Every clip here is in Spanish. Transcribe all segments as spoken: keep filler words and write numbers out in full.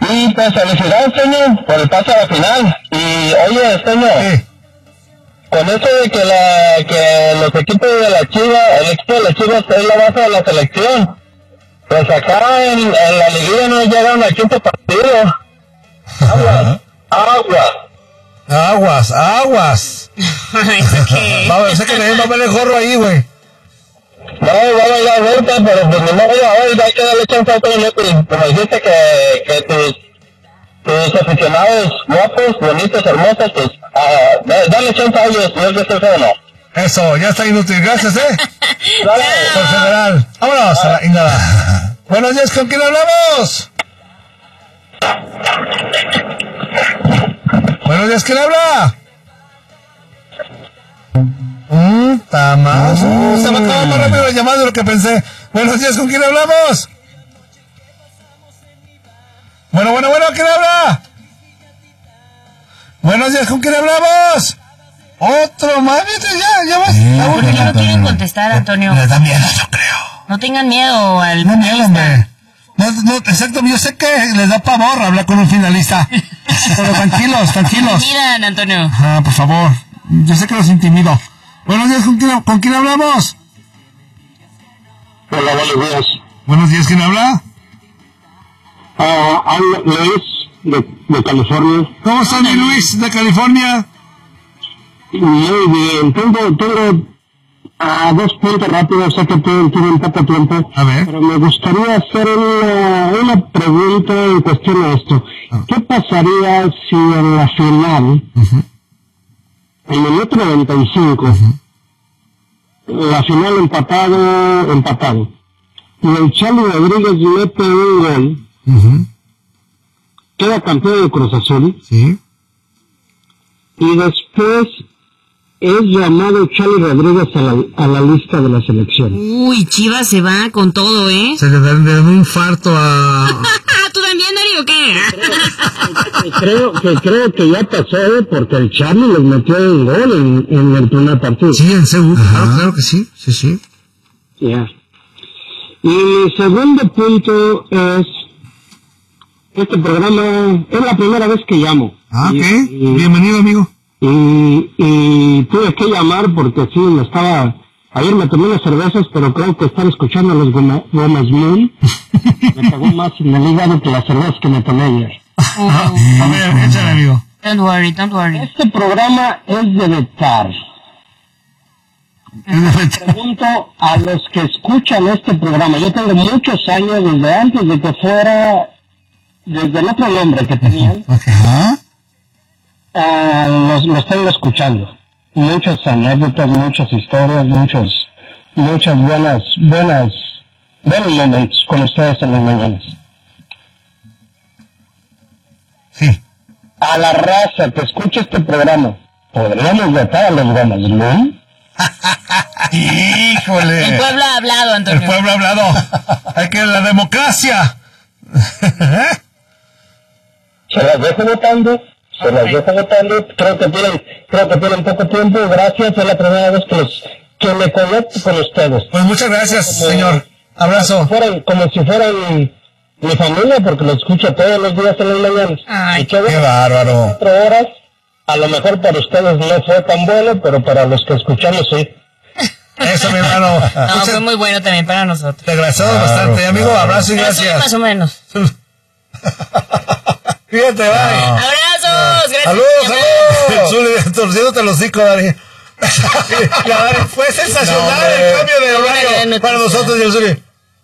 Y pues felicidades, Toño, por el pase a la final. Y oye, Toño, sí. Con eso de que la que los equipos de la Chivas, el equipo de la Chivas es la base de la selección, pues acá en, en la liguilla no llegaron a quinto partido. Aguas, aguas. Aguas, aguas. Okay. Va, sé que le va a poner el gorro ahí, güey. No, va a bailar vuelta, pero pues no voy a ver, hay que darle chance a otro minuto. Como dijiste que, que tus, tus aficionados guapos, bonitos, hermosos, pues uh, dale chance a ellos, no es que esté feo, no. Eso, ya está inútil, gracias, eh. Dale, por general. Vámonos a la ingada. Buenos días, ¿con quién hablamos? Buenos días, ¿quién habla? Mmm, tamas. Uh, se me acabó más rápido la llamada de lo que pensé. Buenos días, ¿con quién hablamos? Bueno, bueno, bueno, ¿quién habla? Buenos días, ¿con quién hablamos? Otro más, ya, ya vas. No, porque ya no quieren contestar, Antonio. Les da miedo, yo creo. No tengan miedo al No miedo, hombre. No, no, exacto, yo sé que les da pavor hablar con un finalista. Pero tranquilos, tranquilos. Miran, Antonio. Ah, por favor. Yo sé que los intimido. Buenos días, ¿con quién, ¿con quién hablamos? Hola, buenos días. Buenos días, ¿quién habla? Ah, uh, habla Luis de, de California. ¿Cómo estás, mi Luis, de California? Muy bien, tengo, tengo uh, dos puntos rápidos, sé que tienen poco tiempo. A ver. Pero me gustaría hacer una, una pregunta en cuestión a esto. Ah. ¿Qué pasaría si en la final, Uh-huh. en el minuto noventa y cinco, uh-huh, la final empatado, empatado, y el Charlie Rodríguez mete un gol, Uh-huh. queda campeón de Cruz Azul, Sí. y después es llamado Charlie Rodríguez a la, a la lista de la selección? Uy, Chivas se va con todo, ¿eh? Se le da un infarto a... ¿Tú también, Darío, o qué? Que creo, que creo que ya pasó, porque el Charlie les metió un gol en, en el primer partido. Sí, en Seúl. Claro, claro que sí. Sí, sí. Ya. Yeah. Y mi segundo punto es, este programa es la primera vez que llamo. Ah, y, ok. Y, bienvenido, amigo. Y, y tuve que llamar porque sí, me estaba... Ayer me tomé unas cervezas, pero creo que estar escuchando a los Goma, Gómez Moon me pegó más en el hígado que las cervezas que me tomé ayer. Uh, A ver, échale, amigo. Don't worry, don't worry. Este programa es de vetar. Pregunto a los que escuchan este programa. Yo tengo muchos años, desde antes de que fuera, desde el otro nombre que tenían, Ajá. uh, los, los tengo escuchando. Muchas anécdotas, muchas historias, muchos, muchas buenas, buenas, buenos momentos con ustedes en las mañanas. Sí. A la raza que escucha este programa, ¿podríamos vetar a los Gómez, no? Híjole. El pueblo ha hablado, Antonio. El pueblo ha hablado. Hay que la democracia. Se las dejo votando, se las dejo votando. Creo que tienen, creo que tienen poco tiempo. Gracias, es la primera vez que, los, que me conecto con ustedes. Pues muchas gracias, como, señor. Abrazo. Como si fueran, como si fueran mi familia, porque lo escucho todos los días en las mañanas. Ay, qué bárbaro. Cuatro horas. A lo mejor para ustedes no fue tan bueno, pero para los que escuchamos sí. Eso, mi hermano. No, Muchas... fue muy bueno también para nosotros. Te agradecemos claro, bastante, claro. Amigo. Abrazo y pero gracias. Sí, más o menos. Fíjate, bye. No. Abrazos. Gracias. Saludos, saludos. Zuli, torciéndote los hocico, Dari. La Dari fue sensacional no, el cambio de horario no, no, no, para nosotros y el Zuli.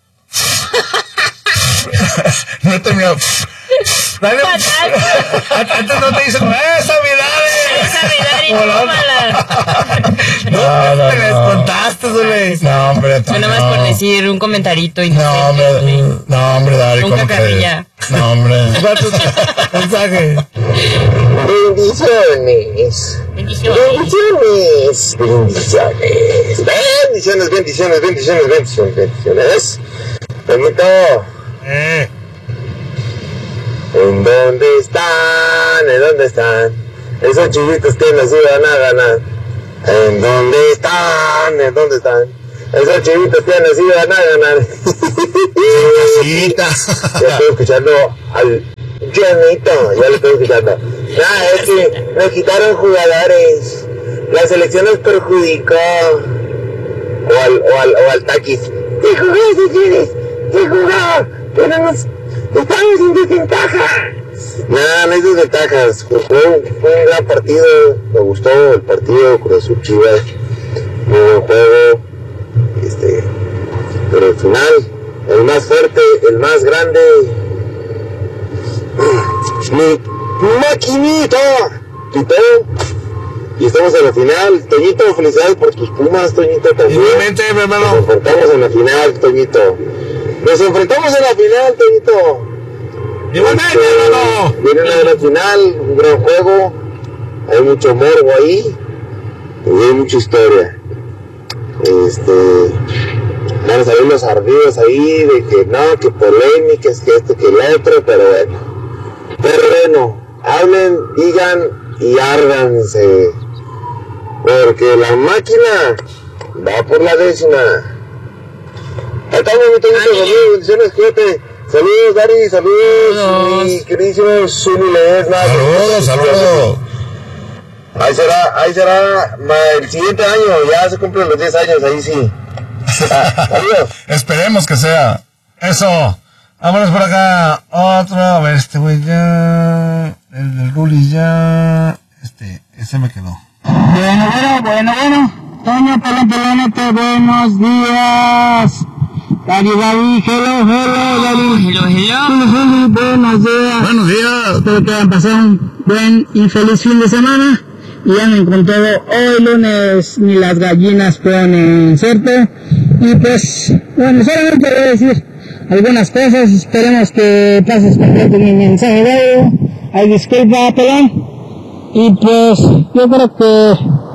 No he terminado. Dale, antes no te dice como esa Vidari. Esa Vidari, tómala. No, no, te la descontaste, Zuli. No, hombre. Fue nada más por decir un comentarito y no, hombre. No, hombre, Dari. Nunca carrilla. No, hombre. Mensaje. Bendiciones. Bendiciones. Bendiciones. Bendiciones, bendiciones, bendiciones, bendiciones, bendiciones. Permito. Eh. ¿En dónde están? ¿En dónde están? Esos chivitos que nos iban a ganar. ¿En dónde están? ¿En dónde están? Esos chivitos que nos iban a ganar. Casita. Ya estoy escuchando al Cristianito, ya le estoy quitando. Nada, es que me quitaron jugadores. La selección nos perjudicó. O al, o al, o al Taquis. ¿Qué jugaste, quieres? ¿Qué jugó? Pero nos estamos en desventaja. Nada, no hay desventajas. Fue, fue un gran partido. Me gustó el partido con Cruz Azul Chivas. Muy buen juego. Este, pero al final, el más fuerte, el más grande. Mi maquinita. Quitó. Y estamos en la final. Toñito, felicidades por tus Pumas, Toñito, también. Igualmente, mi hermano. Nos enfrentamos en la final, Toñito. Nos enfrentamos en la final, Toñito. Igualmente, este, hermano. Viene una gran final, un gran juego. Hay mucho morbo ahí. Y hay mucha historia. Este... Van a salir los ardidos ahí de que no, que polémicas, que esto, que el otro, pero bueno. Pero bueno, hablen, digan y árganse. Porque la máquina va por la décima. Ahí estamos, mi Toñito, saludos, bendiciones, cuídate. Saludos, Dari, saludos, saludos. Mi queridísimo Zuli Ledesma. Saludos, saludos. Ahí será, ahí será el siguiente año, ya se cumplen los diez años, ahí sí. Ah, adiós. Esperemos que sea. Eso. Vámonos por acá. Otro. A ver, este güey ya. El del Rulis ya. Este, ese me quedó. Bueno, bueno, bueno, bueno. Toño, pelón, pelonete, buenos días. Dari, Dari, hello, hello, Dari. Hello, hello. Hello, buenos días. Buenos días. Espero que hayan pasado un buen y feliz fin de semana. Y anden con todo. Hoy lunes ni las gallinas ponen suerte. Y pues, bueno, solamente voy a decir algunas cosas. Esperemos que pases completo mi mensaje de audio. Ay, disculpa, pelón. Y pues, yo creo que,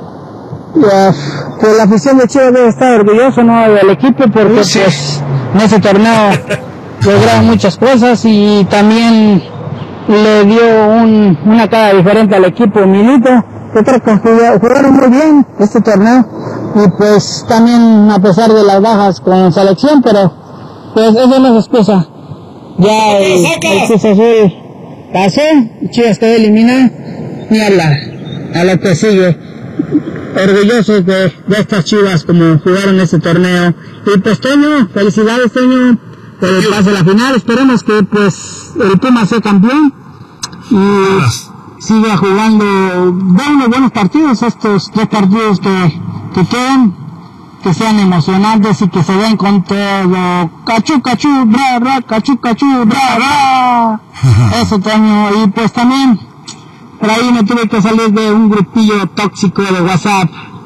ya, que la afición de Chivas debe estar orgulloso, ¿no?, del equipo, porque sí, pues en ese torneo lograron muchas cosas y también le dio un, una cara diferente al equipo Milito. Yo creo que jugaron muy bien este torneo y pues también a pesar de las bajas con selección, pero pues eso no es excusa. Ya el, el Cruz Azul pasó, Chivas quedó eliminado y a la, a lo que sigue. Orgullosos de, de estas Chivas como jugaron este torneo. Y pues Toño, felicidades Toño por el pase a la final. Esperemos que pues el Puma sea campeón y siga jugando buenos, buenos partidos, estos tres partidos que, que quedan, que sean emocionantes y que se den con todo. Cachú, cachú, bra, bra, cachú, cachú, bra, bra. Eso, Toño. Y pues también, por ahí me tuve que salir de un grupillo tóxico de WhatsApp,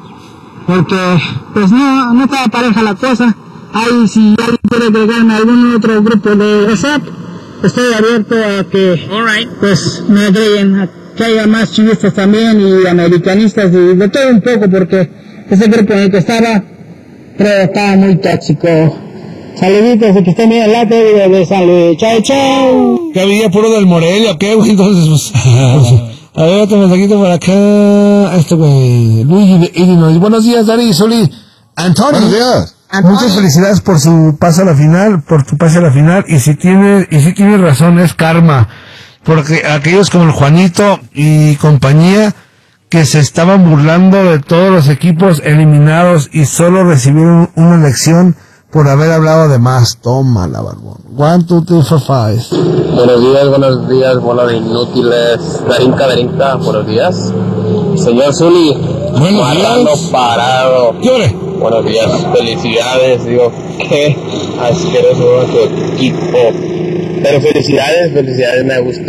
porque pues no, no estaba pareja la cosa. Ahí si alguien quiere agregarme a algún otro grupo de WhatsApp, estoy abierto a que right. pues me agreguen, a que haya más chivistas también y americanistas y de todo un poco, porque ese grupo en el que estaba, pero estaba muy tóxico. Saluditos y que estén bien el late de San Luis. Chao, chao. ¿Qué había puro del Morelia? ¿Qué, güey? Entonces, pues... A ver, otro mensajito por acá. Este güey, Luigi de Illinois. Buenos días, Dari, Soli. Antonio. Buenos días. Antonio. Muchas felicidades por su paso a la final, por tu pase a la final. Y si tiene, y si tiene razón, es karma. Porque aquellos como el Juanito y compañía que se estaban burlando de todos los equipos eliminados y solo recibieron una lección por haber hablado de más. Toma la barbón. One, two, three, four, five. Buenos días, buenos días, bola de inútiles. Darinka, Darinka, buenos días. Señor Zuli, buenos días. Parado. ¿Qué hora? Buenos días, felicidades. Digo, qué asqueroso es tu equipo. Pero felicidades, felicidades, me gustó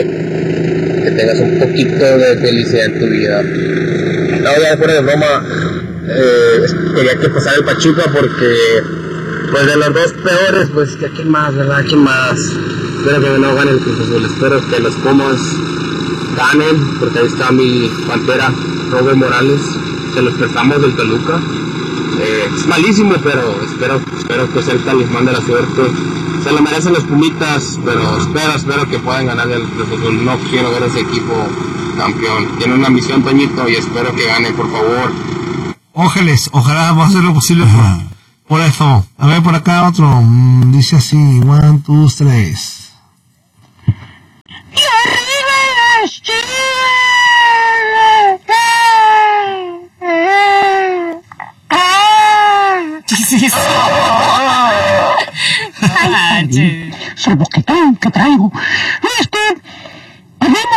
que, que tengas un poquito de felicidad en tu vida. No, ya fuera de broma, eh, quería que pasara el Pachuca porque, pues de los dos peores, pues que quién más, ¿verdad? ¿Quién más? Espero que no gane el Cruz Azul, espero que los Pumas ganen, porque ahí está mi pantera, Robert Morales, se los prestamos del Toluca. Eh, es malísimo, pero espero, espero que sea el talismán de la suerte. Se lo merecen los Pumitas, pero espero, espero que puedan ganar el Cruz Azul. No quiero ver ese equipo campeón. Tiene una misión, Toñito, y espero que gane, por favor. Ójeles, ojalá vamos a hacer lo posible por, por eso. A ver, por acá otro. Mm, dice así, one, two, tres.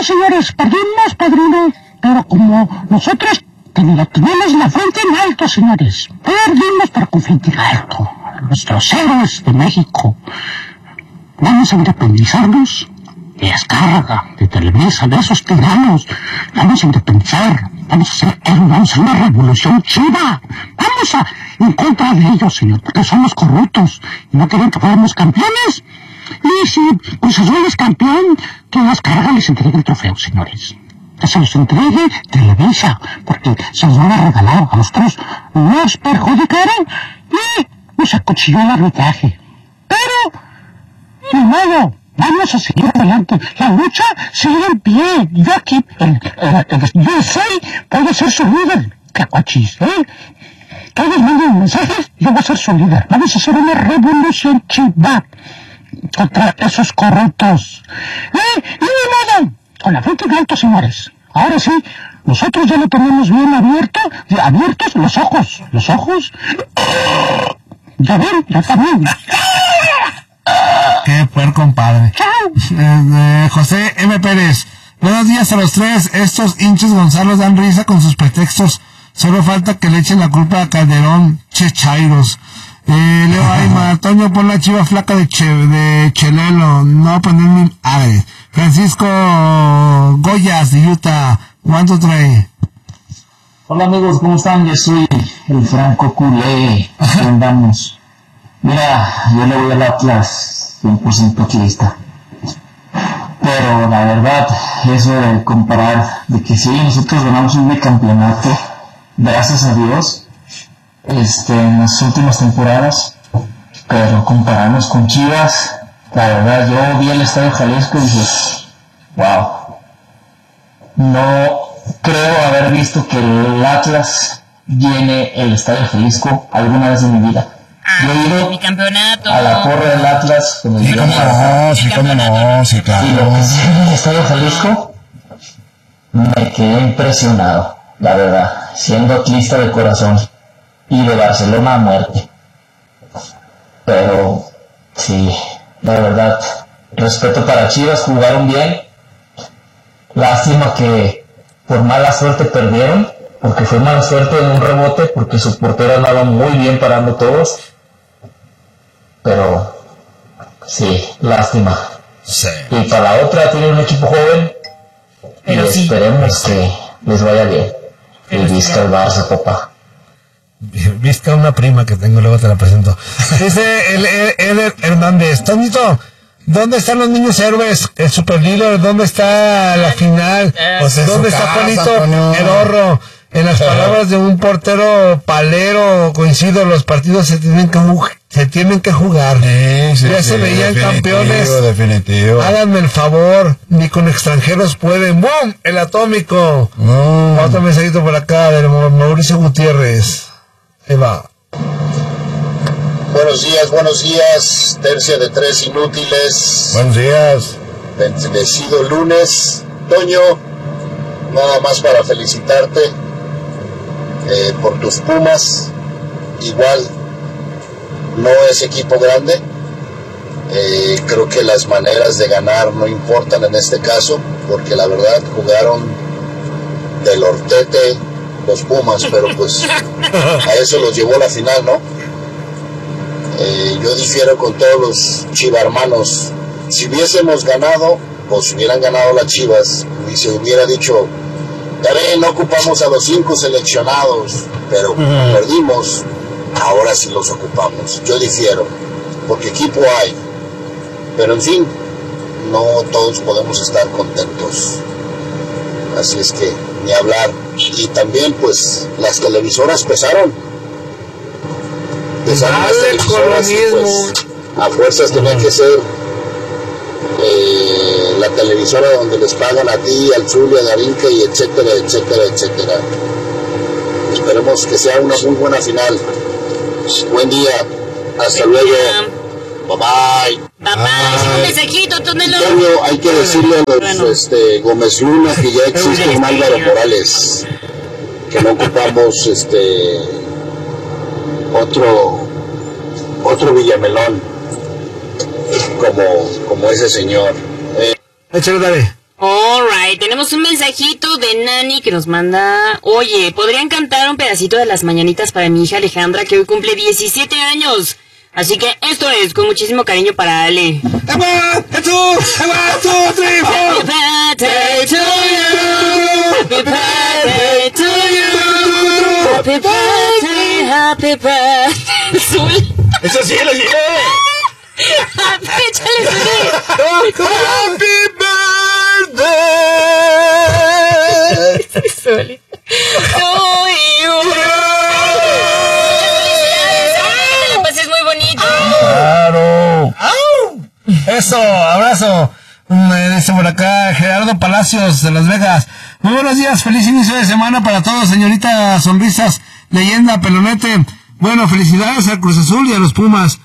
señores, perdimos, padrino, pero como nosotros tenemos la frente en alto, señores, perdimos pero con frente en alto. Nuestros héroes de México. Vamos a independizarnos de Azcárraga, de Televisa, de esos tiranos. Vamos a independizar, vamos a hacer héroes, vamos a hacer una revolución chiva. Vamos a en contra de ellos, señor, porque somos corruptos y no querían que fuéramos campeones. Y si Cruz Azul es campeón, que Azcárraga les entregue el trofeo, señores. Que se los entregue Televisa, porque se los van a regalar a nosotros, nos perjudicaron y nos acuchilló el arbitraje. Pero, de nuevo, vamos a seguir adelante. La lucha sigue en pie. Yo aquí, el, el, el, yo soy, puedo ser su líder. Cacuachis, ¿eh? Todos manden mensajes, yo voy a ser su líder. Vamos a hacer una revolución chiva contra esos corruptos. ¿Eh? Y de modo, con la frente en alto, señores. Ahora sí, nosotros ya lo tenemos bien abierto, abiertos los ojos. Los ojos. Ya ven, ya también. Qué puer compadre. Chao. Eh, José M. Pérez. Buenos días a los tres. Estos hinchas Gonzalo dan risa con sus pretextos. Solo falta que le echen la culpa a Calderón. Che chairos. Eh, Leo Aima. Toño, pon la chiva flaca de, che, de Chelelo. No poner mi... A ver. Francisco Goyas de Utah. ¿Cuánto trae? Hola amigos, ¿cómo están? Yo soy el Franco Culé. Aquí andamos. Mira, yo le voy al Atlas cien por ciento atlista. Pero la verdad, eso de comparar, de que sí, nosotros ganamos un bicampeonato, gracias a Dios, este, en las últimas temporadas, pero compararnos con Chivas, la verdad, yo vi el Estadio Jalisco y dije, wow, no creo haber visto que el Atlas llene el Estadio Jalisco alguna vez en mi vida. Yo he ido mi campeonato. a la porra del Atlas con el Sí, cómo no, sí, cómo no, sí, claro. Y lo que sí en el Estadio Jalisco, me quedé impresionado, la verdad, siendo atlista de corazón y de Barcelona a muerte. Pero, sí, la verdad, respeto para Chivas, jugaron bien. Lástima que por mala suerte perdieron, porque fue mala suerte en un rebote, porque su portero andaba muy bien parando todos. Pero, sí, lástima. Sí. Y para la otra tienen un equipo joven, Pero y sí. esperemos que les vaya bien. Y visca el Barça, papá. Viste una prima que tengo, luego te la presento. Dice el Eder Hernández. Tonito, ¿dónde están los niños héroes? El super líder, ¿dónde está la final? Pues en ¿Dónde su está casa, Juanito Toño. Pedorro? En las palabras de un portero palero, coincido, los partidos se tienen que jugar. Se tienen que jugar. Sí, sí, ya sí, se veían definitivo, campeones. Definitivo. Háganme el favor, ni con extranjeros pueden. ¡Bum! El atómico. No. Otro mensajito por acá de Mauricio Gutiérrez. Ahí va. Buenos días, buenos días, tercia de tres inútiles, Buenos días. bendecido lunes. Toño, nada más para felicitarte eh, por tus Pumas. Igual, no es equipo grande, eh, creo que las maneras de ganar no importan en este caso, porque la verdad jugaron del hortete los Pumas, pero pues a eso los llevó la final, ¿no? Eh, yo difiero con todos los chivarmanos. Si hubiésemos ganado, o si hubieran ganado las Chivas, y se hubiera dicho, también no ocupamos a los cinco seleccionados, pero uh-huh. perdimos, ahora sí los ocupamos. Yo difiero, porque equipo hay, pero en fin, no todos podemos estar contentos. Así es que, ni hablar. Y también, pues, las televisoras pesaron. Pesaron las televisoras y, pues, a fuerzas tenía que ser eh, la televisora donde les pagan a ti, al Zulia, a Darinka y etcétera, etcétera, etcétera. Esperemos que sea una muy buena final. Buen día. Hasta luego. Bye bye. Papá, es un mensajito, Tonelo. Antonio, hay que decirle a los bueno. este, Gómez Luna que ya existe un Álvaro Morales, que no ocupamos este otro otro Villamelón como, como ese señor. Eh. Échale, dale. Alright, tenemos un mensajito de Nani que nos manda: oye, ¿podrían cantar un pedacito de las mañanitas para mi hija Alejandra, que hoy cumple diecisiete años? Así que esto es con muchísimo cariño para Ale. Happy birthday to you. Happy birthday to you. Happy birthday, happy birthday. Zul. Eso sí, lo sigue. Échale, Zul. Happy birthday. Zul. To you. Es muy bonito. Claro. Eso, abrazo. Me dice por acá Gerardo Palacios de Las Vegas. Muy buenos días, feliz inicio de semana para todos, señorita Sonrisas, leyenda, Pelonete. Bueno, felicidades al Cruz Azul y a los Pumas.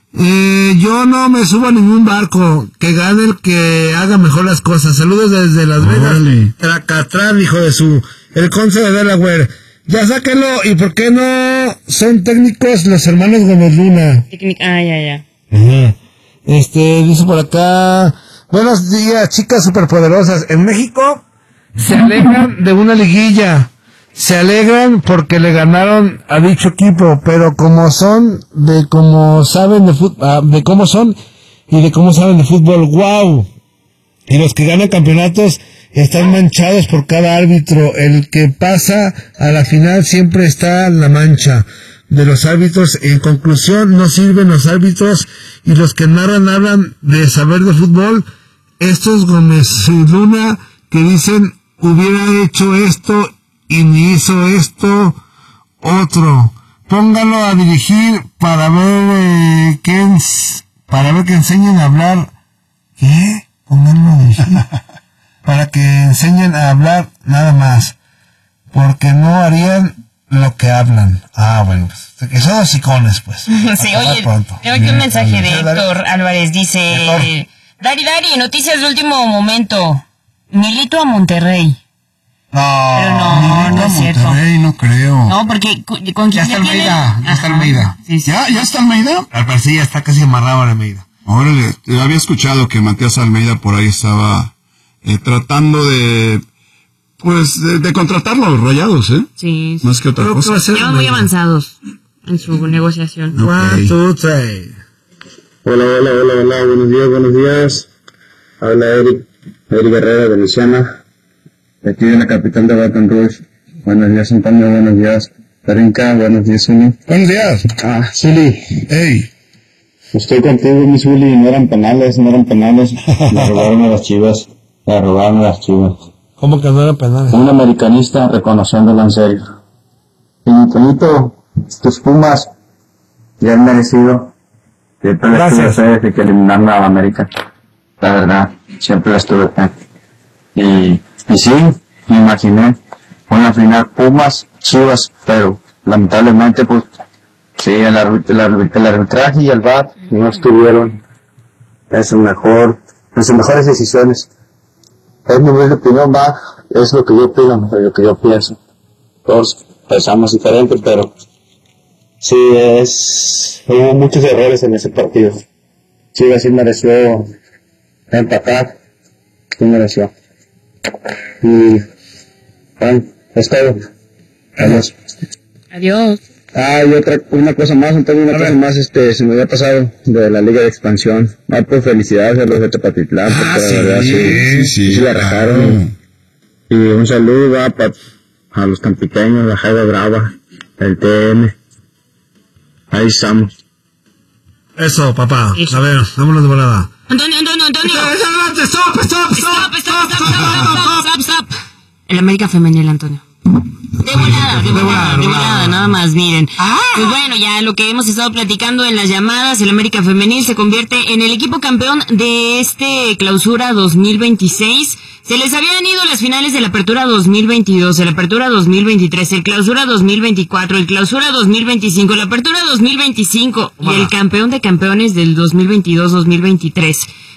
Eh, yo no me subo a ningún barco, que gane el que haga mejor las cosas. Saludos desde Las Vegas. Vale. Tracatrán, hijo de su, el conce de Delaware. Ya sáquenlo, ¿y por qué no son técnicos los hermanos Gómez Luna? Ah, ya, ya. Ajá. Este, dice por acá, buenos días, chicas superpoderosas. En México se alegran de una liguilla, se alegran porque le ganaron a dicho equipo, pero como son, de cómo saben de fútbol, de cómo son y de cómo saben de fútbol, wow. Y los que ganan campeonatos están manchados por cada árbitro. El que pasa a la final siempre está en la mancha de los árbitros. En conclusión, no sirven los árbitros, y los que narran hablan de saber de fútbol. Estos Gómez Luna que dicen hubiera hecho esto y ni hizo esto otro. Póngalo a dirigir para ver eh, que ens, para ver que enseñen a hablar. ¿Qué? Pónganlo a dirigir para que enseñen a hablar nada más, porque no harían lo que hablan. Ah, bueno, pues, que son hocicones, pues. Sí, oye, pronto. Tengo aquí un mensaje de Héctor Álvarez, dice: Héctor. Dari, Dari, noticias de último momento. Milito a Monterrey. No, pero no, no es cierto. Monterrey, no creo. No, porque con quién ya está Almeida, tiene... ya está Almeida. Sí, sí. ¿Ya, ya está Almeida? Al parecer ya está casi amarrado a Almeida. Órale, había escuchado que Matías Almeida por ahí estaba eh, tratando de, pues, de, de contratar los Rayados, ¿eh? Sí. Más que otra Pero cosa. Llevan muy avanzados en su negociación. Okay. One, two, three. Hola, hola, hola, hola, buenos días, buenos días. Habla Eric, Eric Herrera de Luciana, de aquí de la capital de Baton Rouge. Buenos días, Antonio, buenos días, Tarinka, buenos días, Zuli. Buenos días. Ah, Zuli. Hey. Estoy contigo, mi Zuli, no eran penales, no eran penales. La robaron a las Chivas, la robaron a las Chivas. ¿Cómo que no eran penales? Un americanista reconociéndolo en serio. Infinito, tus Pumas, ya han merecido. Siempre les tuve fe de que eliminaron a América. La verdad, siempre les tuve fe. Y, y sí, me imaginé una final Pumas, Chivas, pero lamentablemente, pues, sí, el, arbit el, arbit el arbitraje y el V A R no estuvieron en su mejor, en sus mejores decisiones. Es mi humilde opinión, va, es lo que yo opino, lo que yo pienso. Todos pensamos diferente, pero sí, es, hubo muchos errores en ese partido. Chivas sí mereció empatar, sí mereció. Y, bueno, es todo. Adiós. Adiós. Ah, y otra, una cosa más, Antonio, una cosa más, este, se me había pasado de la Liga de Expansión. Ah, pues felicidades a los de Tepatitlán, porque ah, la sí, verdad sí, sí, sí, sí la rajaron. Y un saludo a, a los campiqueños, la Jaiba Brava, el T M. Ahí estamos. Eso, papá. Eso. A ver, vámonos de volada. Antonio, Antonio, Antonio. Stop, stop, stop, stop, stop, stop, stop, stop, stop. El América Femenil, Antonio. De volada, de volada, de volada, nada más, miren. Ah. Pues bueno, ya lo que hemos estado platicando en las llamadas, el América Femenil se convierte en el equipo campeón de este clausura dos mil veintiséis. Se les habían ido las finales de la apertura dos mil veintidós, la apertura dos mil veintitrés, el clausura dos mil veinticuatro, el clausura dos mil veinticinco, la apertura dos mil veinticinco y el campeón de campeones del dos mil veintidós dos mil veintitrés.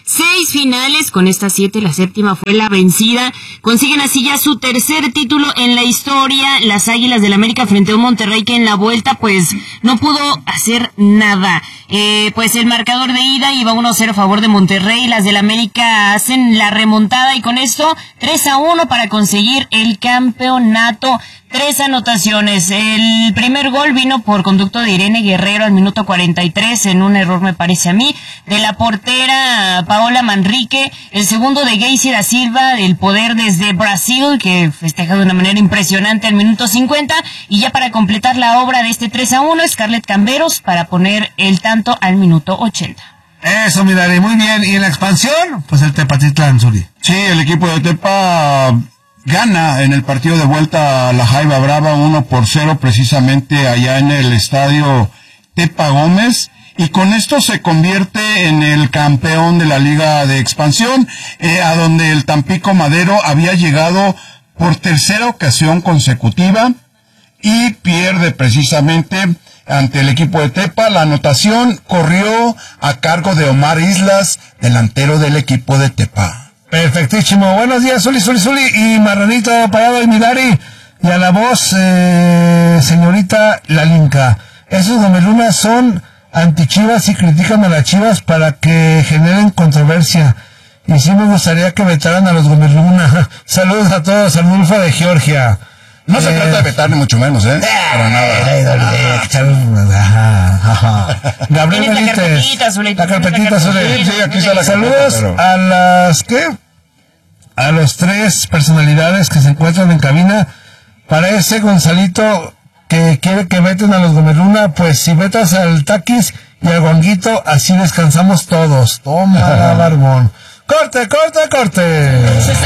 seis finales, con estas siete, la séptima fue la vencida. Consiguen así ya su tercer título en la historia, las Águilas del América frente a un Monterrey que en la vuelta pues no pudo hacer nada. Eh, pues el marcador de ida iba uno a cero a favor de Monterrey, las del América hacen la remontada y con esto tres a uno para conseguir el campeonato. Tres anotaciones. El primer gol vino por conducto de Irene Guerrero al minuto cuarenta y tres, en un error me parece a mí, de la portera Paola Manrique. El segundo de Geisy da Silva, del poder desde Brasil, que festeja de una manera impresionante al minuto cincuenta. Y ya para completar la obra de este tres a uno, Scarlett Camberos para poner el tanto al minuto ochenta. Eso, miraré, muy bien. ¿Y en la expansión? Pues el Tepatitlán, Zuli. Sí, el equipo de Tepa gana en el partido de vuelta a la Jaiba Brava uno por cero, precisamente allá en el estadio Tepa Gómez, y con esto se convierte en el campeón de la Liga de Expansión, eh, a donde el Tampico Madero había llegado por tercera ocasión consecutiva y pierde precisamente ante el equipo de Tepa. La anotación corrió a cargo de Omar Islas, delantero del equipo de Tepa. Perfectísimo. Buenos días, Zuli, Zuli, Zuli y Marranito Parado y Midari. Y a la voz, eh, señorita Lalinka. Esos gomelunas son antichivas y critican a las chivas para que generen controversia. Y sí me gustaría que vetaran a los gomelunas. Saludos a todos, Arnulfo de Georgia. No eh, se trata de vetar ni mucho menos, ¿eh? Para nada. Gabriel Benítez. La carpetita, Zuli. Sí, aquí está la Saludos a las, ¿qué? A los tres personalidades que se encuentran en cabina. Para ese Gonzalito que quiere que veten a los Gomeluna, pues si vetas al Taquis y al Guanguito, así descansamos todos. Toma, barbón. Corte, corte, corte.